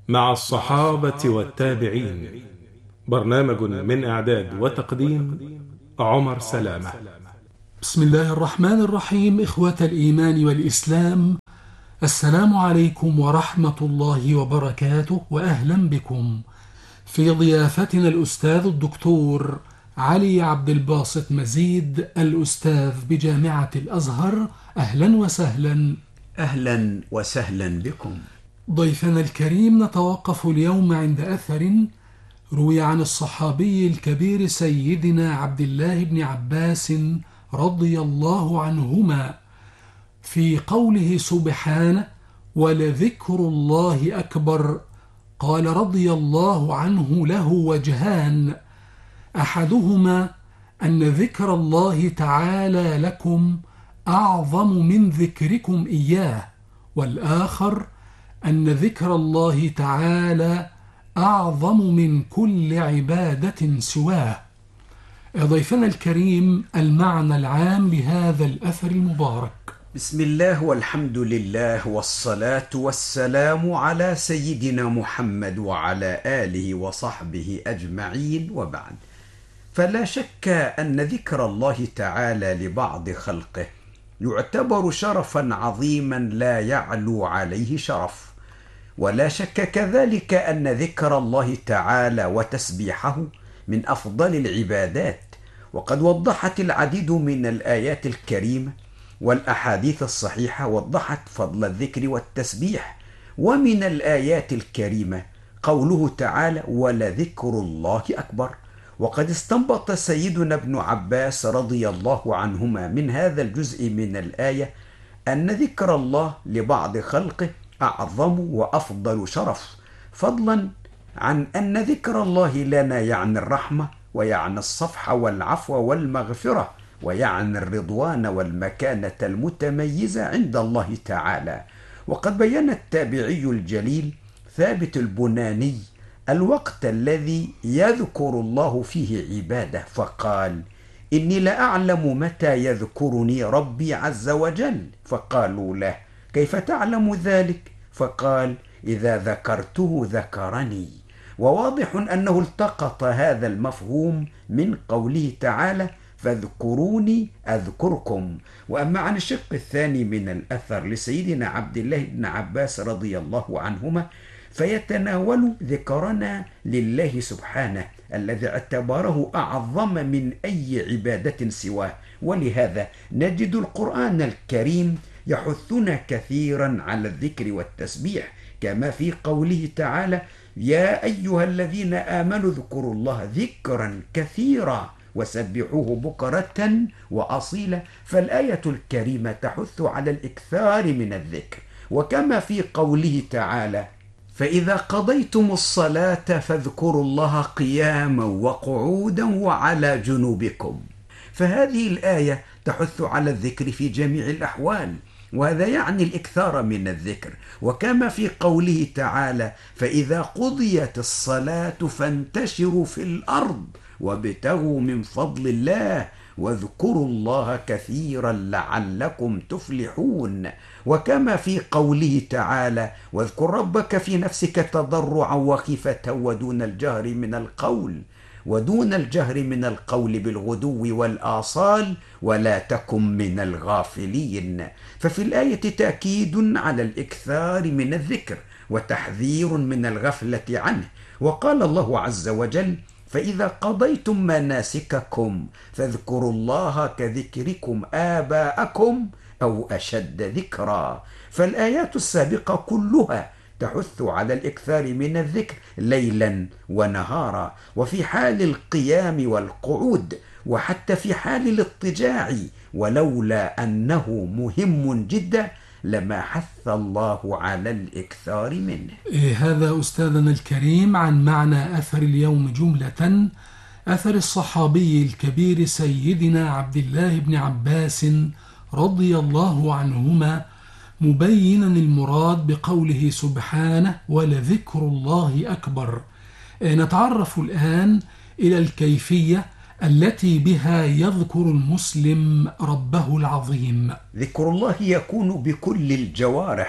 مع الصحابة والتابعين. برنامج من إعداد وتقديم عمر سلامة. بسم الله الرحمن الرحيم. إخوة الإيمان والإسلام، السلام عليكم ورحمة الله وبركاته، وأهلا بكم في ضيافتنا الأستاذ الدكتور علي عبد الباسط مزيد، الأستاذ بجامعة الأزهر. أهلا وسهلا. أهلا وسهلا بكم. ضيفنا الكريم، نتوقف اليوم عند أثر روي عن الصحابي الكبير سيدنا عبد الله بن عباس رضي الله عنهما في قوله سبحانه: ولذكر الله أكبر. قال رضي الله عنه: له وجهان، أحدهما أن ذكر الله تعالى لكم أعظم من ذكركم إياه، والآخر أن ذكر الله تعالى أعظم من كل عبادة سواه. ضيفنا الكريم، المعنى العام لهذا الأثر المبارك. بسم الله والحمد لله والصلاة والسلام على سيدنا محمد وعلى آله وصحبه أجمعين، وبعد. فلا شك أن ذكر الله تعالى لبعض خلقه يعتبر شرفا عظيما لا يعلو عليه شرف، ولا شك كذلك أن ذكر الله تعالى وتسبيحه من أفضل العبادات. وقد وضحت العديد من الآيات الكريمة والأحاديث الصحيحة وضحت فضل الذكر والتسبيح. ومن الآيات الكريمة قوله تعالى: ولذكر الله أكبر. وقد استنبط سيدنا ابن عباس رضي الله عنهما من هذا الجزء من الآية أن ذكر الله لبعض خلقه أعظم وأفضل شرف، فضلا عن أن ذكر الله لنا يعني الرحمة، ويعني الصفح والعفو والمغفرة، ويعني الرضوان والمكانة المتميزة عند الله تعالى. وقد بين التابعي الجليل ثابت البناني الوقت الذي يذكر الله فيه عباده، فقال: إني لأعلم متى يذكرني ربي عز وجل. فقالوا له: كيف تعلم ذلك؟ فقال: إذا ذكرته ذكرني. وواضح أنه التقط هذا المفهوم من قوله تعالى: فاذكروني أذكركم. وأما عن الشق الثاني من الأثر لسيدنا عبد الله بن عباس رضي الله عنهما، فيتناول ذكرنا لله سبحانه الذي اعتبره أعظم من أي عبادة سواه. ولهذا نجد القرآن الكريم يحثنا كثيرا على الذكر والتسبيح، كما في قوله تعالى: يا أيها الذين آمنوا اذكروا الله ذكرا كثيرا وسبحوه بكرة وأصيلا. فالآية الكريمة تحث على الإكثار من الذكر. وكما في قوله تعالى: فإذا قضيتم الصلاة فاذكروا الله قياما وقعودا وعلى جنوبكم. فهذه الآية تحث على الذكر في جميع الأحوال، وهذا يعني الإكثار من الذكر. وكما في قوله تعالى: فإذا قضيت الصلاة فانتشروا في الأرض وابتغوا من فضل الله واذكروا الله كثيرا لعلكم تفلحون. وكما في قوله تعالى: واذكر ربك في نفسك تضرعا وخيفة ودون الجهر من القول بالغدو والآصال ولا تكن من الغافلين. ففي الآية تأكيد على الإكثار من الذكر وتحذير من الغفلة عنه. وقال الله عز وجل: فإذا قضيتم مناسككم فاذكروا الله كذكركم آباءكم أو أشد ذكرا. فالآيات السابقة كلها تحث على الإكثار من الذكر ليلا ونهارا، وفي حال القيام والقعود، وحتى في حال الاضطجاع، ولولا أنه مهم جدا لما حث الله على الإكثار منه. هذا أستاذنا الكريم عن معنى أثر اليوم جملة. أثر الصحابي الكبير سيدنا عبد الله بن عباس رضي الله عنهما، مبينا المراد بقوله سبحانه: ولذكر الله أكبر. نتعرف الآن إلى الكيفية التي بها يذكر المسلم ربه العظيم. ذكر الله يكون بكل الجوارح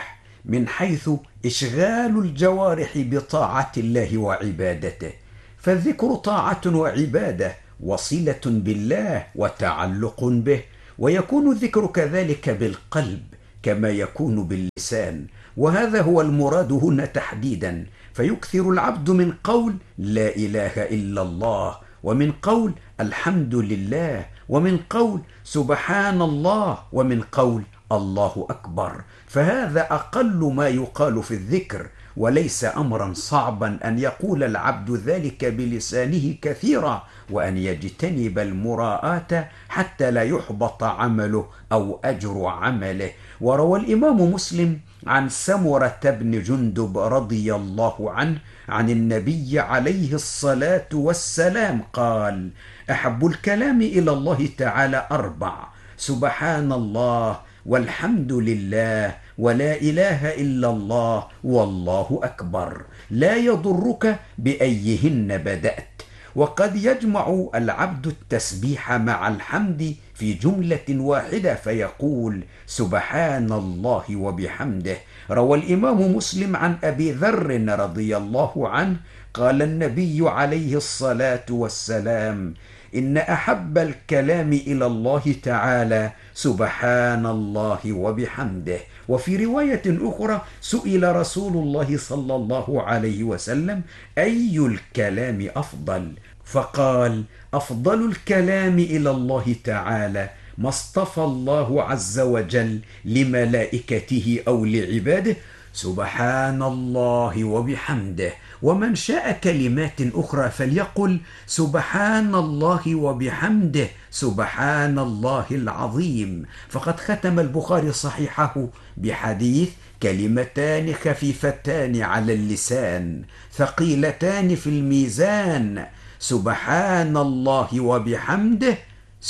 من حيث إشغال الجوارح بطاعة الله وعبادته، فالذكر طاعة وعبادة وصلة بالله وتعلق به، ويكون الذكر كذلك بالقلب كما يكون باللسان، وهذا هو المراد هنا تحديدا. فيكثر العبد من قول لا إله إلا الله، ومن قول الحمد لله، ومن قول سبحان الله، ومن قول الله أكبر، فهذا أقل ما يقال في الذكر، وليس أمرا صعبا أن يقول العبد ذلك بلسانه كثيرا، وأن يجتنب المراءة حتى لا يحبط عمله أو أجر عمله. وروى الإمام مسلم عن سمرة بن جندب رضي الله عنه عن النبي عليه الصلاة والسلام قال: أحب الكلام إلى الله تعالى 4: سبحان الله، والحمد لله، ولا إله إلا الله، والله أكبر، لا يضرك بأيهن بدأت. وقد يجمع العبد التسبيح مع الحمد في جملة واحدة فيقول: سبحان الله وبحمده. روى الإمام مسلم عن أبي ذر رضي الله عنه قال النبي عليه الصلاة والسلام: إن أحب الكلام إلى الله تعالى سبحان الله وبحمده. وفي رواية أخرى سئل رسول الله صلى الله عليه وسلم: أي الكلام أفضل؟ فقال: أفضل الكلام إلى الله تعالى ما اصطفى الله عز وجل لملائكته أو لعباده سبحان الله وبحمده. ومن شاء كلمات أخرى فليقل: سبحان الله وبحمده، سبحان الله العظيم. فقد ختم البخاري صحيحه بحديث: كلمتان خفيفتان على اللسان ثقيلتان في الميزان، سبحان الله وبحمده،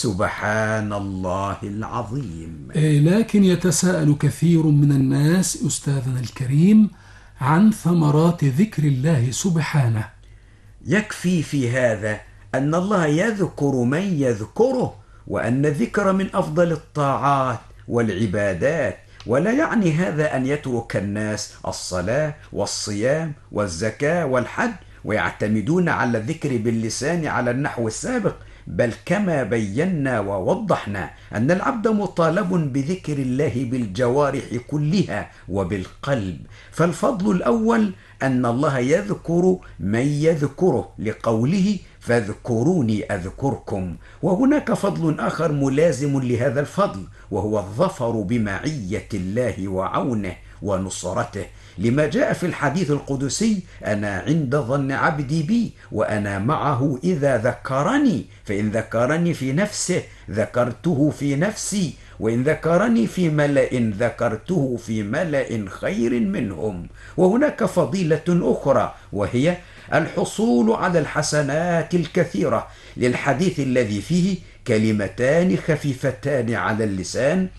سبحان الله العظيم. لكن يتساءل كثير من الناس أستاذنا الكريم عن ثمرات ذكر الله سبحانه. يكفي في هذا أن الله يذكر من يذكره، وأن الذكر من أفضل الطاعات والعبادات، ولا يعني هذا أن يترك الناس الصلاة والصيام والزكاة والحج ويعتمدون على الذكر باللسان على النحو السابق، بل كما بينا ووضحنا أن العبد مطالب بذكر الله بالجوارح كلها وبالقلب. فالفضل الأول أن الله يذكر من يذكره لقوله: فاذكروني أذكركم. وهناك فضل آخر ملازم لهذا الفضل، وهو الظفر بمعية الله وعونه ونصرته، لما جاء في الحديث القدسي: أنا عند ظن عبدي بي وأنا معه إذا ذكرني، فإن ذكرني في نفسه ذكرته في نفسي، وإن ذكرني في ملأ ذكرته في ملأ خير منهم. وهناك فضيلة أخرى، وهي الحصول على الحسنات الكثيرة، للحديث الذي فيه: كلمتان خفيفتان على اللسان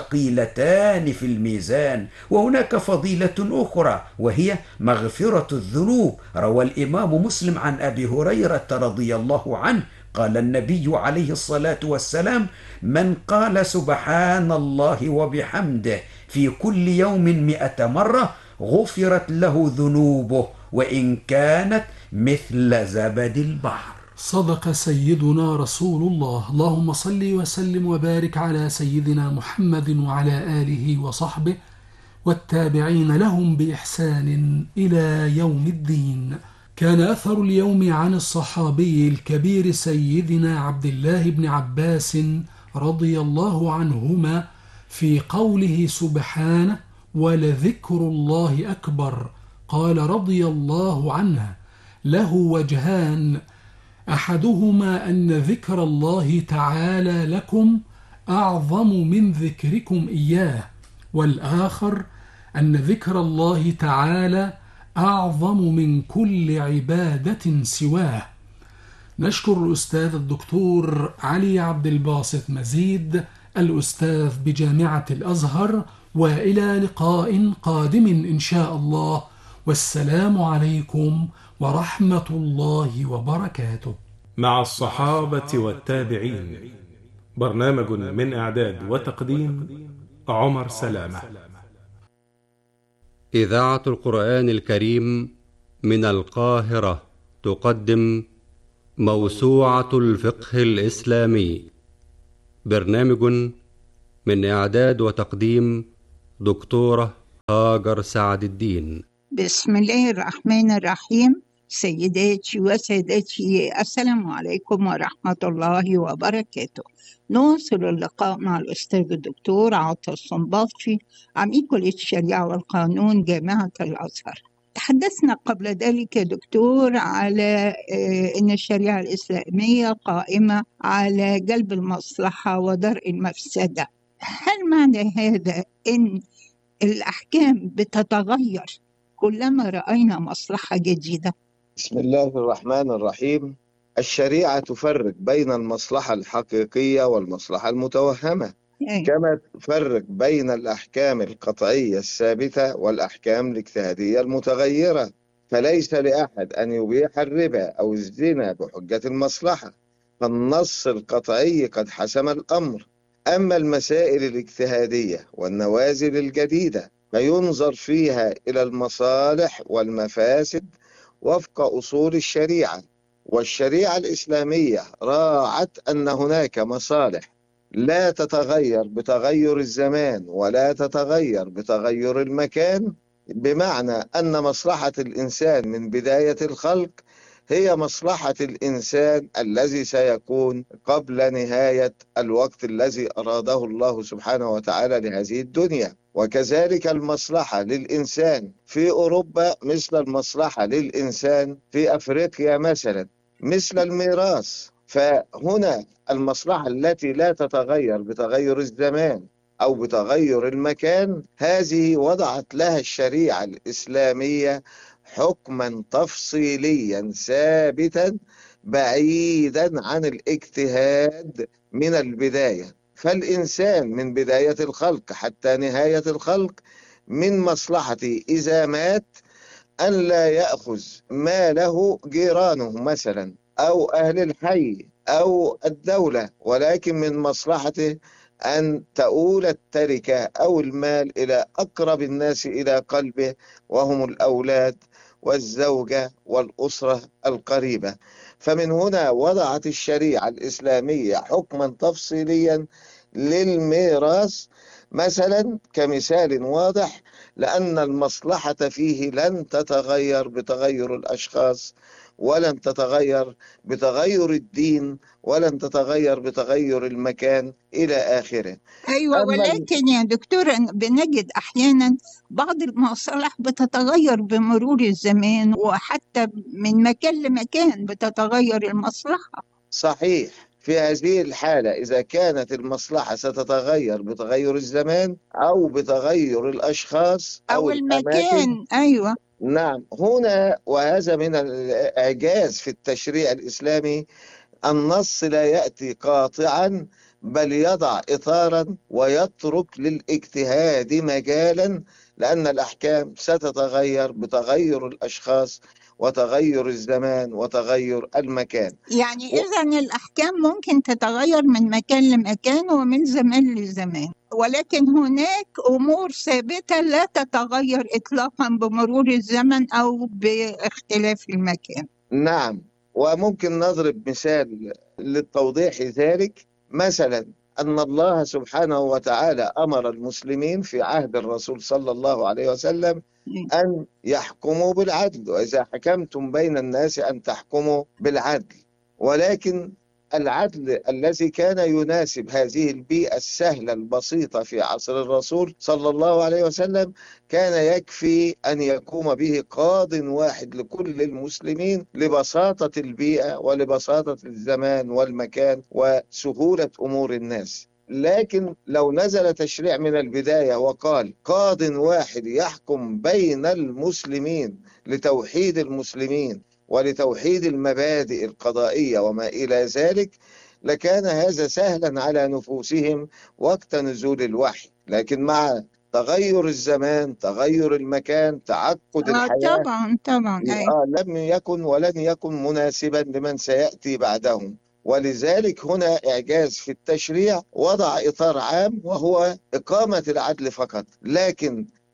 ثقيلتان في الميزان. وهناك فضيلة أخرى، وهي مغفرة الذنوب. روى الإمام مسلم عن أبي هريرة رضي الله عنه قال النبي عليه الصلاة والسلام: من قال سبحان الله وبحمده في كل يوم 100 مرة غفرت له ذنوبه وإن كانت مثل زبد البحر. صدق سيدنا رسول الله. اللهم صل وسلم وبارك على سيدنا محمد وعلى آله وصحبه والتابعين لهم بإحسان إلى يوم الدين. كان أثر اليوم عن الصحابي الكبير سيدنا عبد الله بن عباس رضي الله عنهما في قوله سبحانه: ولذكر الله أكبر. قال رضي الله عنه: له وجهان، أحدهما أن ذكر الله تعالى لكم أعظم من ذكركم إياه، والآخر أن ذكر الله تعالى أعظم من كل عبادة سواه. نشكر الأستاذ الدكتور علي عبد الباسط مزيد الأستاذ بجامعة الأزهر، وإلى لقاء قادم إن شاء الله، والسلام عليكم ورحمة الله وبركاته. مع الصحابة والتابعين، برنامج من إعداد وتقديم عمر سلامة. إذاعة القرآن الكريم من القاهرة تقدم موسوعة الفقه الإسلامي، برنامج من إعداد وتقديم دكتورة هاجر سعد الدين. بسم الله الرحمن الرحيم. سيداتي وسادتي، السلام عليكم ورحمة الله وبركاته. نواصل اللقاء مع الأستاذ الدكتور عاطف الصنباطي، عميد كلية الشريعة والقانون جامعة الأزهر. تحدثنا قبل ذلك يا دكتور على أن الشريعة الإسلامية قائمة على جلب المصلحة ودرء المفسدة. هل معنى هذا أن الأحكام بتتغير كلما رأينا مصلحة جديدة؟ بسم الله الرحمن الرحيم. الشريعة تفرق بين المصلحة الحقيقية والمصلحة المتوهمة، كما تفرق بين الأحكام القطعية الثابتة والأحكام الاجتهادية المتغيرة. فليس لأحد أن يبيح الربا أو الزنا بحجة المصلحة، فالنص القطعي قد حسم الأمر. أما المسائل الاجتهادية والنوازل الجديدة فينظر فيها إلى المصالح والمفاسد وفق أصول الشريعة. والشريعة الإسلامية راعت أن هناك مصالح لا تتغير بتغير الزمان ولا تتغير بتغير المكان، بمعنى أن مصلحة الإنسان من بداية الخلق هي مصلحة الإنسان الذي سيكون قبل نهاية الوقت الذي أراده الله سبحانه وتعالى لهذه الدنيا. وكذلك المصلحة للإنسان في أوروبا مثل المصلحة للإنسان في أفريقيا مثلا، مثل الميراث. فهنا المصلحة التي لا تتغير بتغير الزمان أو بتغير المكان، هذه وضعت لها الشريعة الإسلامية حكما تفصيليا ثابتا بعيدا عن الاجتهاد من البداية. فالإنسان من بداية الخلق حتى نهاية الخلق من مصلحته إذا مات أن لا يأخذ ماله جيرانه مثلا أو أهل الحي أو الدولة، ولكن من مصلحته أن تؤول التركة أو المال إلى أقرب الناس إلى قلبه، وهم الأولاد والزوجة والأسرة القريبة. فمن هنا وضعت الشريعة الإسلامية حكما تفصيليا للميراث مثلا كمثال واضح، لأن المصلحة فيه لن تتغير بتغير الأشخاص، ولن تتغير بتغير الدين، ولن تتغير بتغير المكان إلى آخره. أيوة، ولكن يا دكتور بنجد أحيانا بعض المصالح بتتغير بمرور الزمان، وحتى من مكان لمكان بتتغير المصلحة. صحيح. في هذه الحالة إذا كانت المصلحة ستتغير بتغير الزمان أو بتغير الأشخاص أو المكان. أيوة، نعم. هنا وهذا من الإعجاز في التشريع الإسلامي، النص لا يأتي قاطعا بل يضع إطارا ويترك للاجتهاد مجالا، لأن الأحكام ستتغير بتغير الأشخاص وتغير الزمان وتغير المكان. يعني إذن الأحكام ممكن تتغير من مكان لمكان ومن زمان لزمان، ولكن هناك أمور ثابتة لا تتغير إطلاقا بمرور الزمن أو باختلاف المكان. نعم، وممكن نضرب مثال للتوضيح ذلك. مثلا أن الله سبحانه وتعالى أمر المسلمين في عهد الرسول صلى الله عليه وسلم أن يحكموا بالعدل، وإذا حكمتم بين الناس أن تحكموا بالعدل. ولكن العدل الذي كان يناسب هذه البيئة السهلة البسيطة في عصر الرسول صلى الله عليه وسلم كان يكفي أن يقوم به قاض واحد لكل المسلمين لبساطة البيئة ولبساطة الزمان والمكان وسهولة أمور الناس. لكن لو نزل تشريع من البداية وقال قاض واحد يحكم بين المسلمين لتوحيد المسلمين ولتوحيد المبادئ القضائية وما إلى ذلك، لكان هذا سهلا على نفوسهم وقت نزول الوحي. لكن مع تغير الزمان، تغير المكان، تعقد الحياة، طبعا لم يكن ولن يكن مناسبا لمن سيأتي بعدهم. ولذلك هنا إعجاز في التشريع، وضع إطار عام وهو إقامة العدل فقط، لكن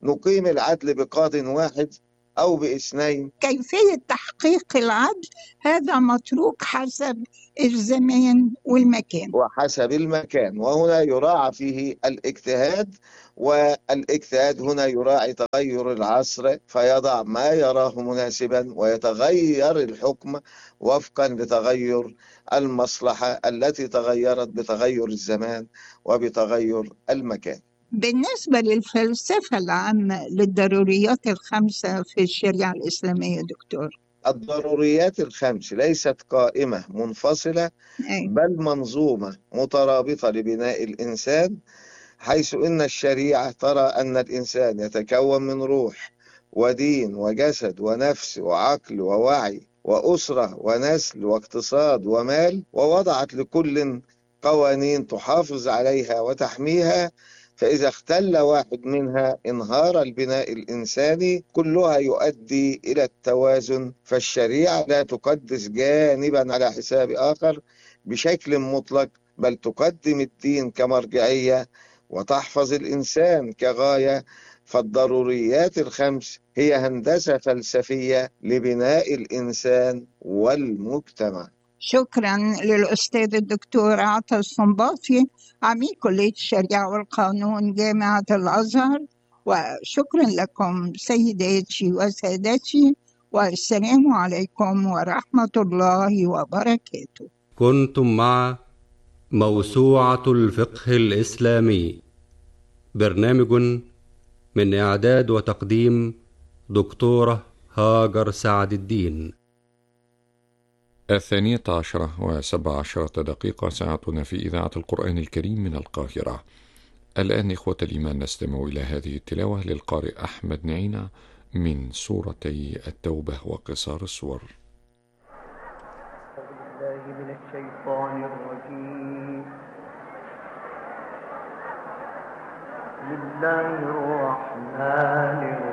نقيم العدل بقاض واحد أو باثنين. كيفية تحقيق العدل هذا متروك حسب الزمان والمكان. وحسب المكان، وهنا يراعى فيه الاجتهاد، والاجتهاد هنا يراعي تغير العصر فيضع ما يراه مناسبا، ويتغير الحكم وفقا لتغير المصلحة التي تغيرت بتغير الزمان وبتغير المكان. بالنسبة للفلسفة العامة للضروريات الخمسة في الشريعة الإسلامية دكتور. الضروريات الخمس ليست قائمة منفصلة، بل منظومة مترابطة لبناء الإنسان، حيث إن الشريعة ترى أن الإنسان يتكون من روح ودين وجسد ونفس وعقل ووعي وأسرة ونسل واقتصاد ومال، ووضعت لكل قوانين تحافظ عليها وتحميها، فإذا اختل واحد منها انهار البناء الإنساني، كلها يؤدي إلى التوازن. فالشريعة لا تقدس جانبا على حساب آخر بشكل مطلق، بل تقدم الدين كمرجعية وتحفظ الإنسان كغاية. فالضروريات الخمس هي هندسة فلسفية لبناء الإنسان والمجتمع. شكرا للأستاذ الدكتور عطا الصنباطي عميد كلية الشريعة والقانون جامعة الأزهر، وشكرا لكم سيداتي وسادتي، والسلام عليكم ورحمة الله وبركاته. كنتم مع موسوعة الفقه الإسلامي، برنامج من إعداد وتقديم دكتورة هاجر سعد الدين. 12:17 ساعتنا في إذاعة القرآن الكريم من القاهرة. الآن إخوة الإيمان نستمع إلى هذه التلاوة للقارئ أحمد نعينة من سورتي التوبة وقصار السور. من الشيطان الرجيم. بسم الله الرحمن الرحيم.